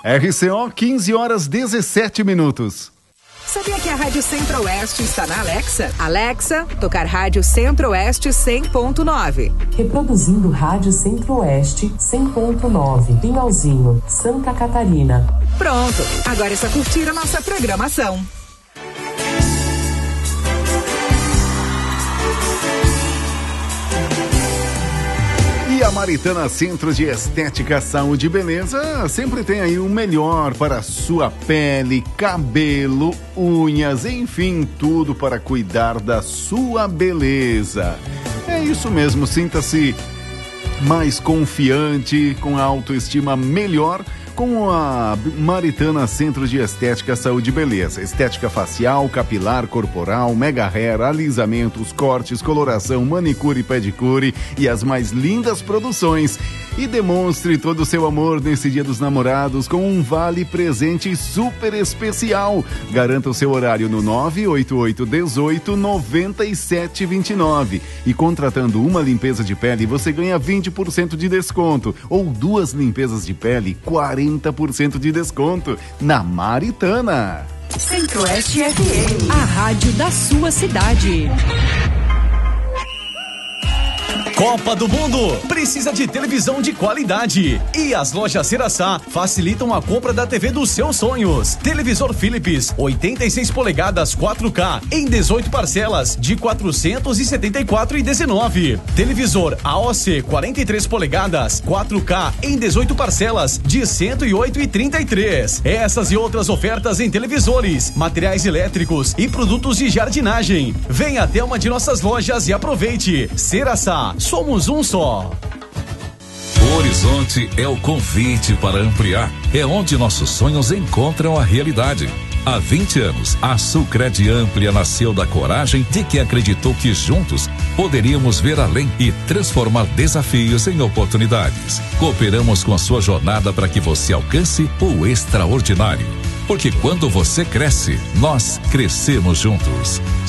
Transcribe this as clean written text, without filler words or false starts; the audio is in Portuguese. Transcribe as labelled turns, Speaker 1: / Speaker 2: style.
Speaker 1: RCO, 15 horas 17 minutos.
Speaker 2: Sabia que a Rádio Centro-Oeste está na Alexa? Alexa, tocar Rádio Centro-Oeste 100.9.
Speaker 3: Reproduzindo Rádio Centro-Oeste 100.9. Pinhalzinho, Santa Catarina.
Speaker 2: Pronto, agora é só curtir a nossa programação.
Speaker 1: E a Maritana Centro de Estética, Saúde e Beleza sempre tem aí o melhor para a sua pele, cabelo, unhas, enfim, tudo para cuidar da sua beleza. É isso mesmo, sinta-se mais confiante, com a autoestima melhor, com a Maritana Centro de Estética, Saúde e Beleza. Estética facial, capilar, corporal, mega hair, alisamentos, cortes, coloração, manicure e pedicure e as mais lindas produções. E demonstre todo o seu amor nesse Dia dos Namorados com um vale presente super especial. Garanta o seu horário no 988189729. E contratando uma limpeza de pele, você ganha 20% de desconto. Ou duas limpezas de pele, 40% de desconto. Na Maritana.
Speaker 4: Centro-Oeste FM, a rádio da sua cidade.
Speaker 5: Copa do Mundo precisa de televisão de qualidade e as lojas Ceraçá facilitam a compra da TV dos seus sonhos. Televisor Philips 86 polegadas 4K em 18 parcelas de R$ 474,19. Televisor AOC 43 polegadas 4K em 18 parcelas de R$ 108,33. Essas e outras ofertas em televisores, materiais elétricos e produtos de jardinagem. Venha até uma de nossas lojas e aproveite. Ceraçá, somos um só.
Speaker 6: O Horizonte é o convite para ampliar. É onde nossos sonhos encontram a realidade. Há 20 anos, a Sulcred Amplia nasceu da coragem de quem acreditou que juntos poderíamos ver além e transformar desafios em oportunidades. Cooperamos com a sua jornada para que você alcance o extraordinário. Porque quando você cresce, nós crescemos juntos.